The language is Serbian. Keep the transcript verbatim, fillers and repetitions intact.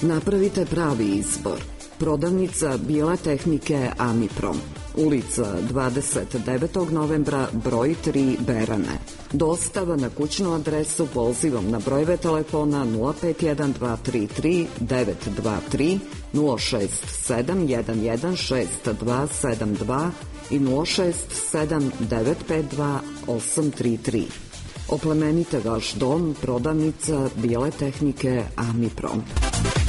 Napravite pravi izbor. Prodavnica bijele tehnike Amiprom. Ulica dvadeset devetog novembra, broj tri, Berane. Dostava na kućnu adresu pozivom na brojeve telefona nula pet jedan dva tri tri devet dva tri, nula šest sedam jedan jedan šest dva sedam dva i nula šest sedam devet pet dva osam tri tri. Oplemenite vaš dom, prodavnica bijele tehnike Amiprom.